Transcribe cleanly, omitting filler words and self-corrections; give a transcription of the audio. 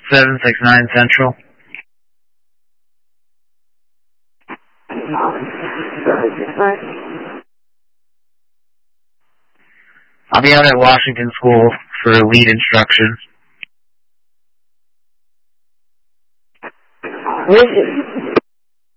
769 Central. I'll be out at Washington School for lead instruction.